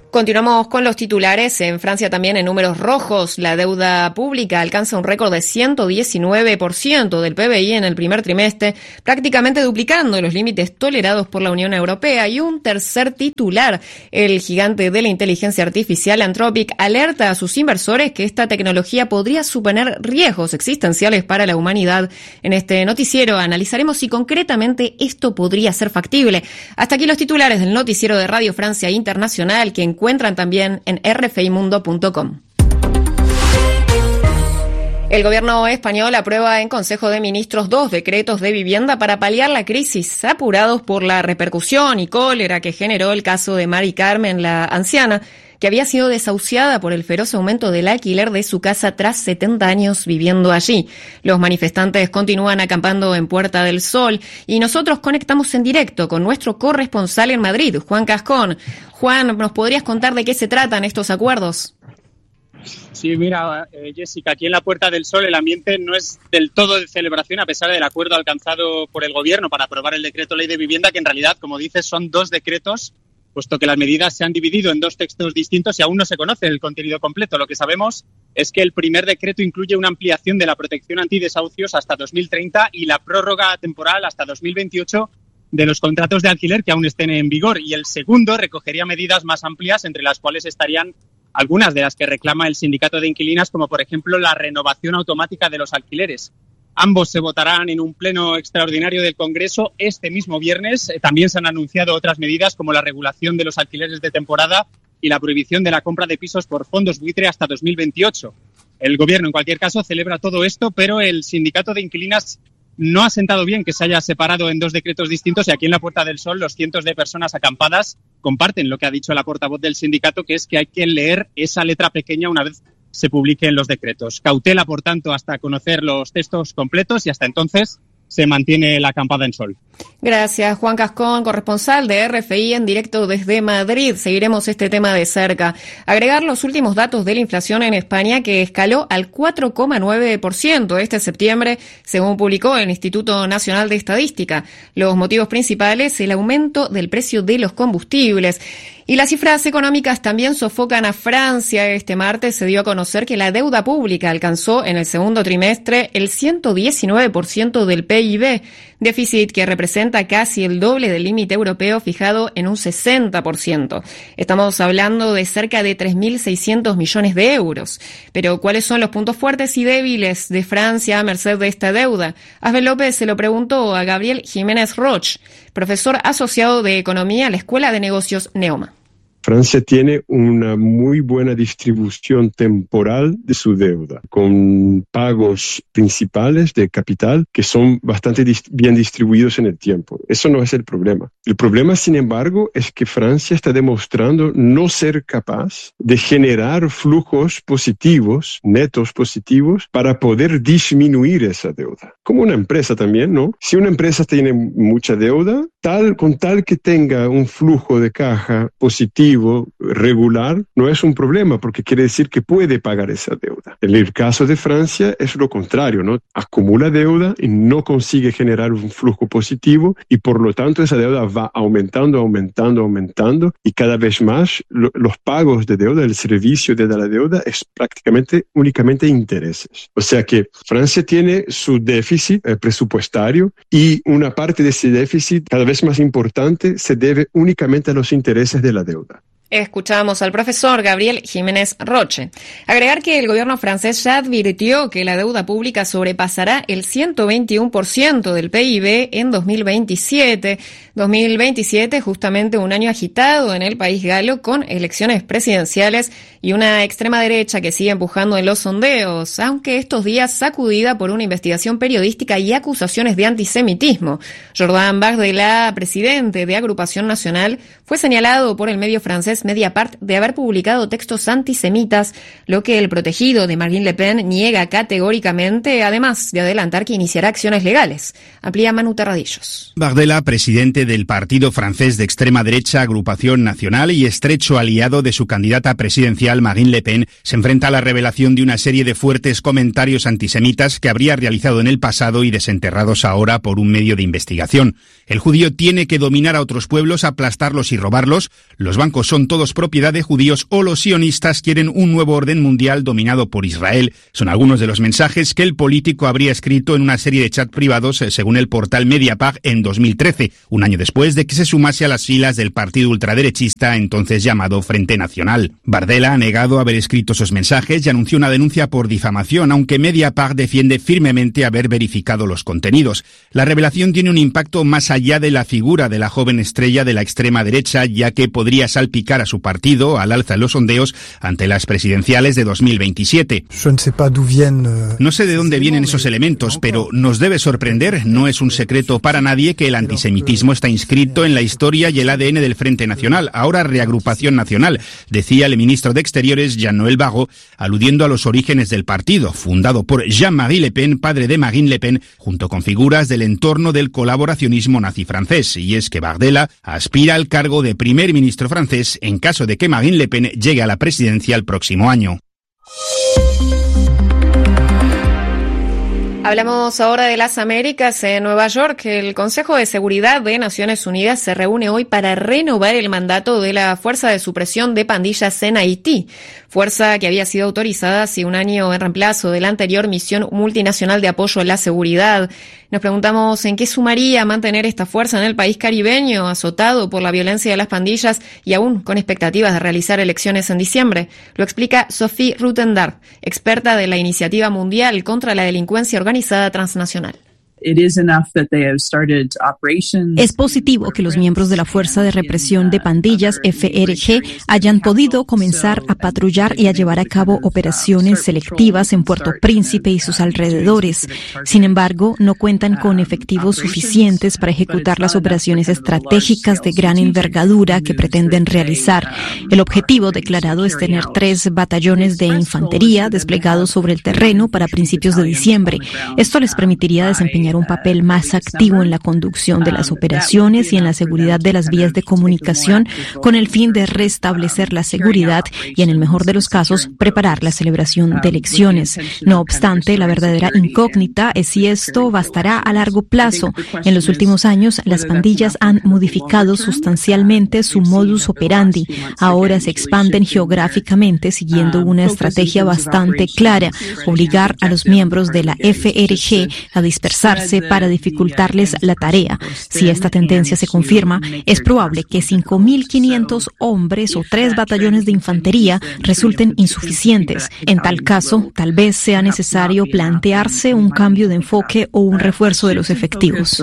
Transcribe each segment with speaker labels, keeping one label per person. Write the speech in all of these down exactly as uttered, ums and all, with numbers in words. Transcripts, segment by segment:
Speaker 1: Continuamos con los titulares. En Francia también en números rojos. La deuda pública alcanza un récord de ciento diecinueve por ciento del P B I en el primer trimestre, prácticamente duplicando los límites tolerados por la Unión Europea. Y un tercer titular. El gigante de la inteligencia artificial Anthropic alerta a sus inversores que esta tecnología podría suponer riesgos existenciales para la humanidad. En este noticiero analizaremos si concretamente esto podría ser factible. Hasta aquí los titulares del noticiero de Radio Francia Internacional, que encuentran también en r f i mundo punto com. El gobierno español aprueba en Consejo de Ministros dos decretos de vivienda para paliar la crisis, apurados por la repercusión y cólera que generó el caso de Mari Carmen, la anciana, que había sido desahuciada por el feroz aumento del alquiler de su casa tras setenta años viviendo allí. Los manifestantes continúan acampando en Puerta del Sol y nosotros conectamos en directo con nuestro corresponsal en Madrid, Juan Cascón. Juan, ¿nos podrías contar de qué se tratan estos acuerdos?
Speaker 2: Sí, mira, eh, Jessica, aquí en la Puerta del Sol el ambiente no es del todo de celebración a pesar del acuerdo alcanzado por el Gobierno para aprobar el decreto ley de vivienda, que en realidad, como dices, son dos decretos, puesto que las medidas se han dividido en dos textos distintos y aún no se conoce el contenido completo. Lo que sabemos es que el primer decreto incluye una ampliación de la protección antidesahucios hasta dos mil treinta y la prórroga temporal hasta dos mil veintiocho de los contratos de alquiler que aún estén en vigor. Y el segundo recogería medidas más amplias, entre las cuales estarían algunas de las que reclama el sindicato de inquilinas, como por ejemplo la renovación automática de los alquileres. Ambos se votarán en un pleno extraordinario del Congreso este mismo viernes. También se han anunciado otras medidas como la regulación de los alquileres de temporada y la prohibición de la compra de pisos por fondos buitre hasta dos mil veintiocho. El Gobierno, en cualquier caso, celebra todo esto, pero el sindicato de inquilinas no ha sentado bien que se haya separado en dos decretos distintos y aquí en la Puerta del Sol los cientos de personas acampadas comparten lo que ha dicho la portavoz del sindicato, que es que hay que leer esa letra pequeña una vez se publiquen los decretos. Cautela, por tanto, hasta conocer los textos completos y hasta entonces se mantiene la acampada en Sol.
Speaker 1: Gracias, Juan Cascón, corresponsal de R F I en directo desde Madrid. Seguiremos este tema de cerca. Agregar los últimos datos de la inflación en España, que escaló al cuatro coma nueve por ciento este septiembre, según publicó el Instituto Nacional de Estadística. Los motivos principales, el aumento del precio de los combustibles. Y las cifras económicas también sofocan a Francia. Este martes se dio a conocer que la deuda pública alcanzó en el segundo trimestre el ciento diecinueve por ciento del P I B, déficit que representa casi el doble del límite europeo fijado en un sesenta por ciento. Estamos hablando de cerca de tres mil seiscientos millones de euros. Pero ¿cuáles son los puntos fuertes y débiles de Francia a merced de esta deuda? Asbel López se lo preguntó a Gabriel Jiménez Roch, profesor asociado de Economía a la Escuela de Negocios Neoma.
Speaker 3: Francia tiene una muy buena distribución temporal de su deuda, con pagos principales de capital que son bastante dist- bien distribuidos en el tiempo. Eso no es el problema. El problema, sin embargo, es que Francia está demostrando no ser capaz de generar flujos positivos, netos positivos, para poder disminuir esa deuda. Como una empresa también, ¿no? Si una empresa tiene mucha deuda, tal, con tal que tenga un flujo de caja positivo, regular, no es un problema porque quiere decir que puede pagar esa deuda. En el caso de Francia es lo contrario, ¿no? Acumula deuda y no consigue generar un flujo positivo y por lo tanto esa deuda va aumentando, aumentando, aumentando y cada vez más lo, los pagos de deuda, el servicio de la deuda es prácticamente únicamente intereses. O sea que Francia tiene su déficit eh, presupuestario y una parte de ese déficit cada vez más importante se debe únicamente a los intereses de la deuda.
Speaker 1: Escuchamos al profesor Gabriel Jiménez Roche. Agregar que el gobierno francés ya advirtió que la deuda pública sobrepasará el ciento veintiuno por ciento del P I B en dos mil veintisiete. dos mil veintisiete, justamente un año agitado en el país galo con elecciones presidenciales y una extrema derecha que sigue empujando en los sondeos, aunque estos días sacudida por una investigación periodística y acusaciones de antisemitismo. Jordan Bardella, presidente de Agrupación Nacional, fue señalado por el medio francés Mediapart de haber publicado textos antisemitas, lo que el protegido de Marine Le Pen niega categóricamente, además de adelantar que iniciará acciones legales. Amplía Manu Terradillos.
Speaker 4: Bardella, presidente del partido francés de extrema derecha Agrupación Nacional y estrecho aliado de su candidata presidencial Marine Le Pen, se enfrenta a la revelación de una serie de fuertes comentarios antisemitas que habría realizado en el pasado y desenterrados ahora por un medio de investigación. El judío tiene que dominar a otros pueblos, aplastarlos y robarlos. Los bancos son todos propiedad de judíos, o los sionistas quieren un nuevo orden mundial dominado por Israel. Son algunos de los mensajes que el político habría escrito en una serie de chats privados, según el portal Mediapart, en dos mil trece, un año después de que se sumase a las filas del partido ultraderechista entonces llamado Frente Nacional. Bardella ha negado haber escrito esos mensajes y anunció una denuncia por difamación, aunque Mediapart defiende firmemente haber verificado los contenidos. La revelación tiene un impacto más allá de la figura de la joven estrella de la extrema derecha, ya que podría salpicar a su partido al alza en los sondeos ante las presidenciales de dos mil veintisiete. No sé de dónde vienen esos elementos, pero nos debe sorprender, no es un secreto para nadie, que el antisemitismo está inscrito en la historia y el A D N del Frente Nacional, ahora Reagrupación Nacional, decía el ministro de Exteriores Jean-Noël Barrot, aludiendo a los orígenes del partido, fundado por Jean-Marie Le Pen, padre de Marine Le Pen, junto con figuras del entorno del colaboracionismo nazi francés. Y es que Bardella aspira al cargo de primer ministro francés en caso de que Marine Le Pen llegue a la presidencia el próximo año.
Speaker 1: Hablamos ahora de las Américas. En Nueva York, el Consejo de Seguridad de Naciones Unidas se reúne hoy para renovar el mandato de la Fuerza de Supresión de Pandillas en Haití, fuerza que había sido autorizada hace un año en reemplazo de la anterior misión multinacional de apoyo a la seguridad. Nos preguntamos en qué sumaría mantener esta fuerza en el país caribeño, azotado por la violencia de las pandillas y aún con expectativas de realizar elecciones en diciembre. Lo explica Sophie Rutendar, experta de la Iniciativa Mundial contra la Delincuencia Organizada Transnacional.
Speaker 5: Es positivo que los miembros de la Fuerza de Represión de Pandillas, F R G, hayan podido comenzar a patrullar y a llevar a cabo operaciones selectivas en Puerto Príncipe y sus alrededores. Sin embargo, no cuentan con efectivos suficientes para ejecutar las operaciones estratégicas de gran envergadura que pretenden realizar. El objetivo declarado es tener tres batallones de infantería desplegados sobre el terreno para principios de diciembre. Esto les permitiría desempeñar un papel más activo en la conducción de las operaciones y en la seguridad de las vías de comunicación, con el fin de restablecer la seguridad y, en el mejor de los casos, preparar la celebración de elecciones. No obstante, la verdadera incógnita es si esto bastará a largo plazo. En los últimos años, las pandillas han modificado sustancialmente su modus operandi. Ahora se expanden geográficamente siguiendo una estrategia bastante clara: obligar a los miembros de la F R G a dispersarse para dificultarles la tarea. Si esta tendencia se confirma, es probable que cinco mil quinientos hombres o tres batallones de infantería resulten insuficientes. En tal caso, tal vez sea necesario plantearse un cambio de enfoque o un refuerzo de los efectivos.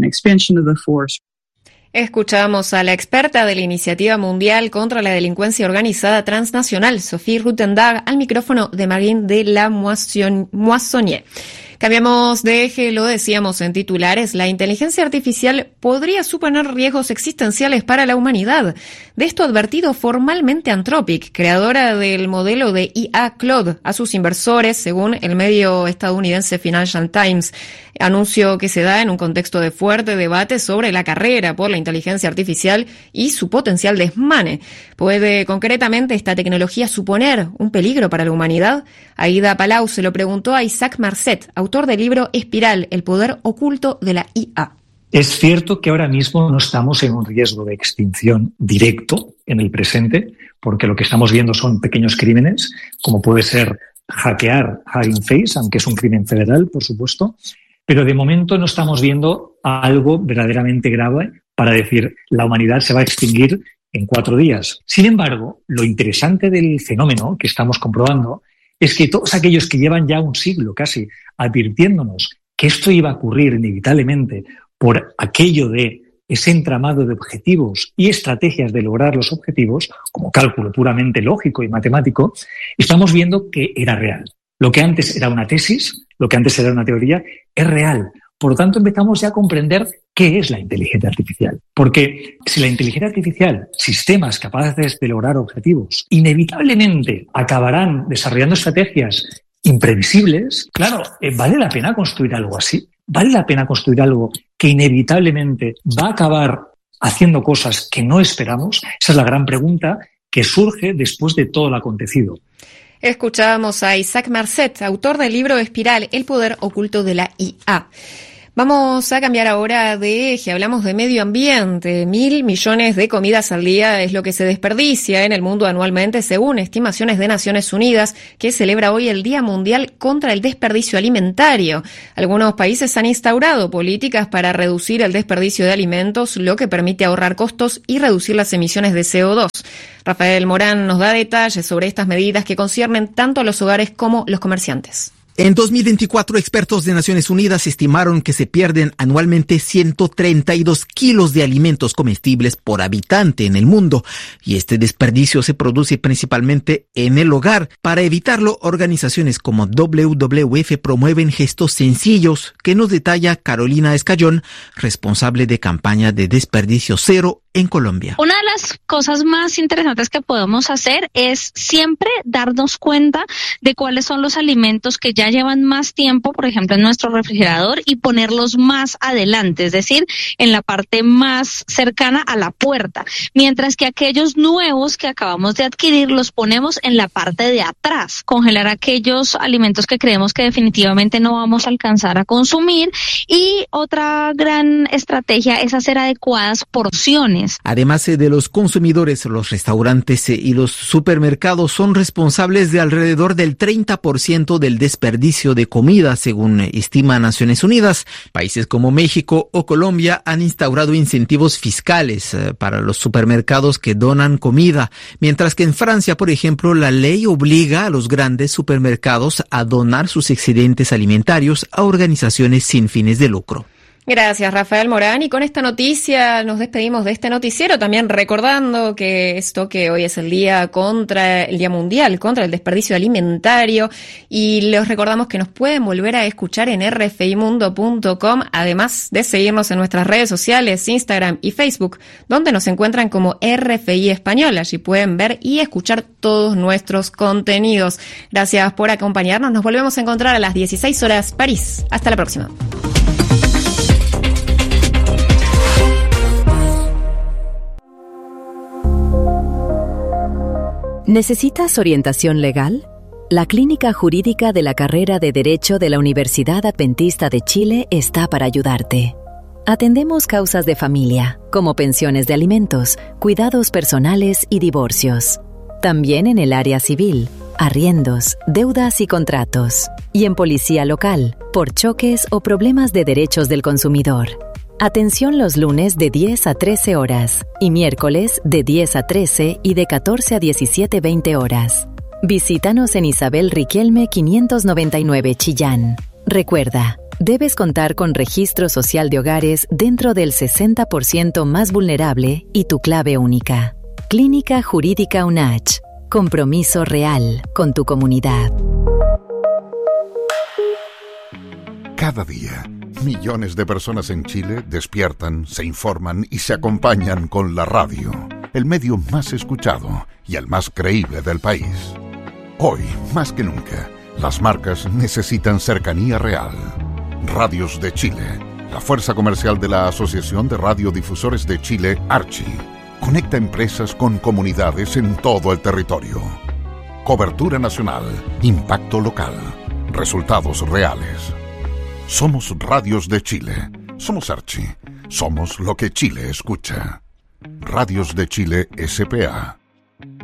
Speaker 1: Escuchamos a la experta de la Iniciativa Mundial contra la Delincuencia Organizada Transnacional, Sophie Rutendar, al micrófono de Marine de la Moissonnier. Cambiamos de eje, lo decíamos en titulares, la inteligencia artificial podría suponer riesgos existenciales para la humanidad. De esto ha advertido formalmente Anthropic, creadora del modelo de I A Claude, a sus inversores, según el medio estadounidense Financial Times. Anuncio que se da en un contexto de fuerte debate sobre la carrera por la inteligencia artificial y su potencial desmane. ¿Puede concretamente esta tecnología suponer un peligro para la humanidad? Aida Palau se lo preguntó a Isaac Marcet, autor del libro Espiral, el poder oculto de la I A.
Speaker 6: Es cierto que ahora mismo no estamos en un riesgo de extinción directo en el presente, porque lo que estamos viendo son pequeños crímenes, como puede ser hackear Hugging Face, aunque es un crimen federal, por supuesto, pero de momento no estamos viendo algo verdaderamente grave para decir la humanidad se va a extinguir en cuatro días. Sin embargo, lo interesante del fenómeno que estamos comprobando es que todos aquellos que llevan ya un siglo casi advirtiéndonos que esto iba a ocurrir inevitablemente por aquello de ese entramado de objetivos y estrategias de lograr los objetivos, como cálculo puramente lógico y matemático, estamos viendo que era real. Lo que antes era una tesis, lo que antes era una teoría, es real. Por lo tanto, empezamos ya a comprender qué es la inteligencia artificial. Porque si la inteligencia artificial, sistemas capaces de lograr objetivos, inevitablemente acabarán desarrollando estrategias imprevisibles, claro, ¿vale la pena construir algo así? ¿Vale la pena construir algo que inevitablemente va a acabar haciendo cosas que no esperamos? Esa es la gran pregunta que surge después de todo lo acontecido.
Speaker 1: Escuchábamos a Isaac Marcet, autor del libro Espiral, el poder oculto de la I A. Vamos a cambiar ahora de eje, hablamos de medio ambiente. Mil millones de comidas al día es lo que se desperdicia en el mundo anualmente, según estimaciones de Naciones Unidas, que celebra hoy el Día Mundial contra el Desperdicio Alimentario. Algunos países han instaurado políticas para reducir el desperdicio de alimentos, lo que permite ahorrar costos y reducir las emisiones de C O dos. Rafael Morán nos da detalles sobre estas medidas que conciernen tanto a los hogares como los comerciantes.
Speaker 7: En dos mil veinticuatro, expertos de Naciones Unidas estimaron que se pierden anualmente ciento treinta y dos kilos de alimentos comestibles por habitante en el mundo, y este desperdicio se produce principalmente en el hogar. Para evitarlo, organizaciones como W W F promueven gestos sencillos que nos detalla Carolina Escayón, responsable de campaña de desperdicio cero en Colombia.
Speaker 8: Una de las cosas más interesantes que podemos hacer es siempre darnos cuenta de cuáles son los alimentos que ya llevan más tiempo, por ejemplo, en nuestro refrigerador, y ponerlos más adelante, es decir, en la parte más cercana a la puerta, mientras que aquellos nuevos que acabamos de adquirir los ponemos en la parte de atrás. Congelar aquellos alimentos que creemos que definitivamente no vamos a alcanzar a consumir, y otra gran estrategia es hacer adecuadas porciones.
Speaker 7: Además de los consumidores, los restaurantes y los supermercados son responsables de alrededor del treinta por ciento del desperdicio de comida, según estima Naciones Unidas. Países como México o Colombia han instaurado incentivos fiscales para los supermercados que donan comida, mientras que en Francia, por ejemplo, la ley obliga a los grandes supermercados a donar sus excedentes alimentarios a organizaciones sin fines de lucro.
Speaker 1: Gracias, Rafael Morán. Y con esta noticia nos despedimos de este noticiero, también recordando que esto que hoy es el día contra el Día Mundial contra el Desperdicio Alimentario, y les recordamos que nos pueden volver a escuchar en r f i mundo punto com, además de seguirnos en nuestras redes sociales, Instagram y Facebook, donde nos encuentran como R F I Español. Allí pueden ver y escuchar todos nuestros contenidos. Gracias por acompañarnos. Nos volvemos a encontrar a las dieciséis horas París. Hasta la próxima.
Speaker 9: ¿Necesitas orientación legal? La Clínica Jurídica de la Carrera de Derecho de la Universidad Adventista de Chile está para ayudarte. Atendemos causas de familia, como pensiones de alimentos, cuidados personales y divorcios. También en el área civil, arriendos, deudas y contratos. Y en policía local, por choques o problemas de derechos del consumidor. Atención los lunes de diez a trece horas y miércoles de diez a trece y de catorce a diecisiete veinte horas. Visítanos en Isabel Riquelme quinientos noventa y nueve Chillán. Recuerda, debes contar con registro social de hogares dentro del sesenta por ciento más vulnerable y tu clave única. Clínica Jurídica UNACH. Compromiso real con tu comunidad.
Speaker 10: Cada día, millones de personas en Chile despiertan, se informan y se acompañan con la radio, el medio más escuchado y el más creíble del país. Hoy, más que nunca, las marcas necesitan cercanía real. Radios de Chile, la fuerza comercial de la Asociación de Radiodifusores de Chile, Archi, conecta empresas con comunidades en todo el territorio. Cobertura nacional, impacto local, resultados reales. Somos Radios de Chile, somos Archi, somos lo que Chile escucha. Radios de Chile S P A